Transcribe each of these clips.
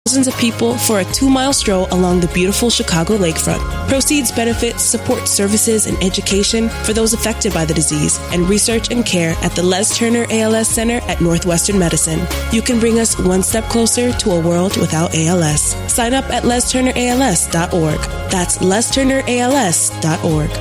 thousands of people for a 2-mile stroll along the beautiful Chicago lakefront. Proceeds benefit support services and education for those affected by the disease and research and care at the Les Turner ALS Center at Northwestern Medicine. You can bring us one step closer to a world without ALS. Sign up at lesturnерals.org. That's lesturnерals.org.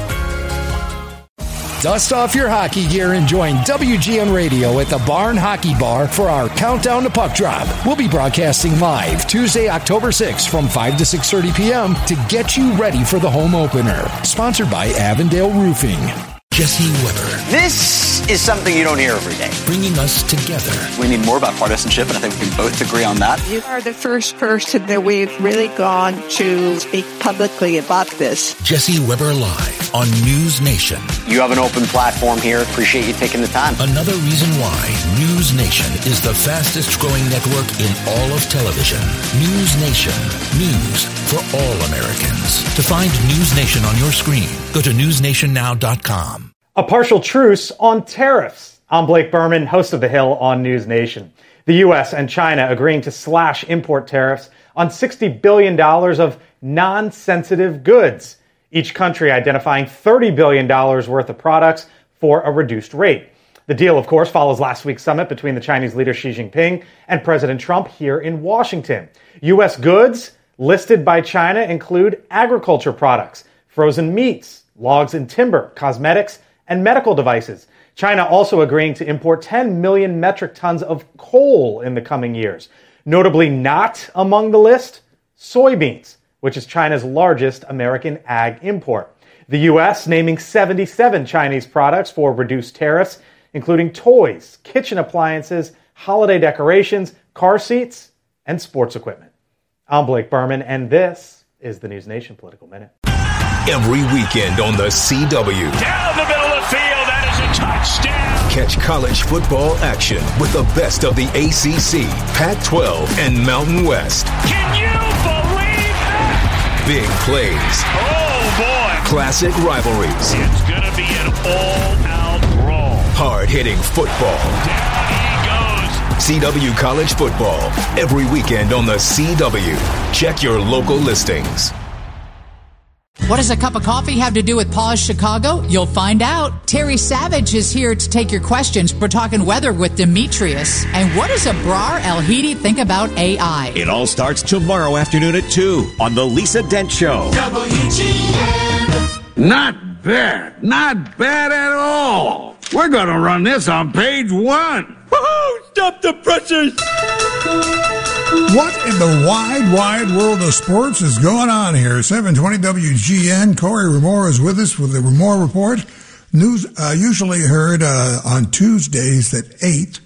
Dust off your hockey gear and join WGN Radio at the Barn Hockey Bar for our Countdown to Puck Drop. We'll be broadcasting live Tuesday, October 6th from 5 to 6:30 p.m. to get you ready for the home opener. Sponsored by Avondale Roofing. Jesse Weber. This is something you don't hear every day. Bringing us together. We need more about partisanship, and I think we can both agree on that. You are the first person that we've really gone to speak publicly about this. Jesse Weber Live on News Nation. You have an open platform here. Appreciate you taking the time. Another reason why News Nation is the fastest growing network in all of television. News Nation. News for all Americans. To find News Nation on your screen, go to newsnationnow.com. A partial truce on tariffs. I'm Blake Berman, host of The Hill on News Nation. The U.S. and China agreeing to slash import tariffs on $60 billion of non-sensitive goods. Each country identifying $30 billion worth of products for a reduced rate. The deal, of course, follows last week's summit between the Chinese leader Xi Jinping and President Trump here in Washington. U.S. goods listed by China include agriculture products, frozen meats, logs and timber, cosmetics, and medical devices. China also agreeing to import 10 million metric tons of coal in the coming years. Notably not among the list, soybeans, which is China's largest American ag import. The U.S. naming 77 Chinese products for reduced tariffs, including toys, kitchen appliances, holiday decorations, car seats, and sports equipment. I'm Blake Berman, and this is the News Nation Political Minute. Every weekend on the CW. Down the middle of the field, that is a touchdown. Catch college football action with the best of the ACC, Pac-12, and Mountain West. Can you believe that? Big plays. Oh, boy. Classic rivalries. It's going to be an all-out brawl. Hard-hitting football. Down he goes. CW College Football. Every weekend on the CW. Check your local listings. What does a cup of coffee have to do with Paws Chicago? You'll find out. Terry Savage is here to take your questions. We're talking weather with Demetrius. And what does Abrar El-Hidi think about AI? It all starts tomorrow afternoon at 2 on The Lisa Dent Show. WGN. Not bad. Not bad at all. We're going to run this on page 1. Woohoo! Stop the pressures! What in the wide, wide world of sports is going on here? 720 WGN. Corey Remore is with us with the Remore Report. News usually heard on Tuesdays at 8.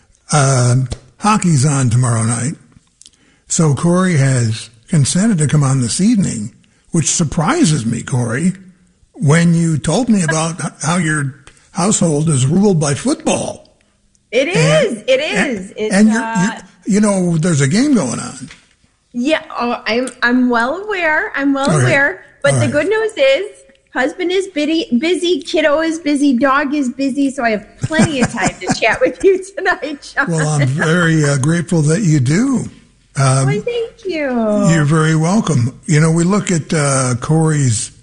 Hockey's on tomorrow night. So Corey has consented to come on this evening, which surprises me, Corey, when you told me about how your household is ruled by football. It is. And you're, there's a game going on. Yeah, I'm well aware. But the good news is, husband is busy, kiddo is busy, dog is busy, so I have plenty of time to chat with you tonight, Sean. Well, I'm very grateful that you do. Why, thank you. You're very welcome. We look at Corey's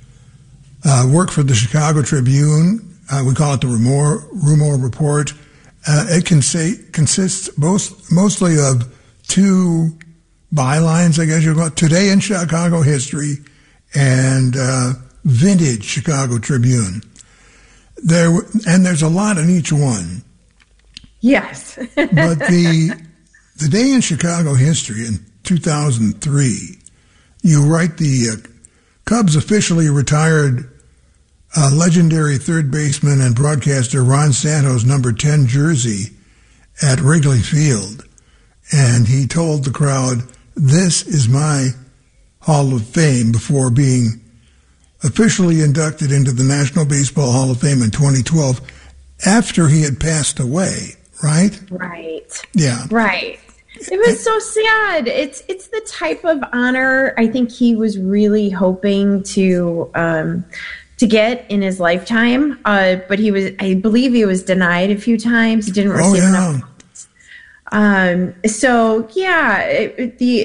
work for the Chicago Tribune. We call it the Rumor Report. It consists mostly of two bylines, I guess you call it, Today in Chicago History and Vintage Chicago Tribune. There's a lot in each one. Yes. But the Day in Chicago History in 2003, you write the Cubs officially retired legendary third baseman and broadcaster Ron Santo's number 10 jersey at Wrigley Field. And he told the crowd, "This is my Hall of Fame," before being officially inducted into the National Baseball Hall of Fame in 2012 after he had passed away, right? Right. Yeah. Right. It was so sad. It's the type of honor I think he was really hoping to get in his lifetime. But I believe he was denied a few times. He didn't receive enough. So yeah, the